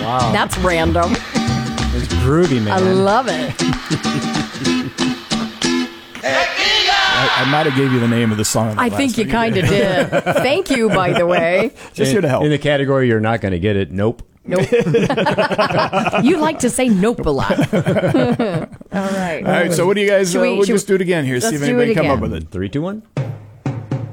Wow. That's random. It's groovy, man. I love it. I might have gave you the name of the song. I think you kind of did. Thank you, by the way. Just here to help. In the category you're not going to get it, nope. Nope. You like to say nope a lot. All right. All right, so what do you guys, Should we- we'll should just do it again here, see let's if do anybody it come up again. with it. 3, 2, 1.